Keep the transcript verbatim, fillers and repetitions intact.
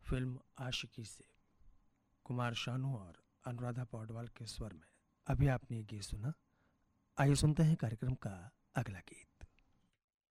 Film आशिकी से कुमार शानू और अनुराधा पौडवाल के स्वर में अभी आपने ये गीत सुना। आइए सुनते हैं कार्यक्रम का अगला गीत।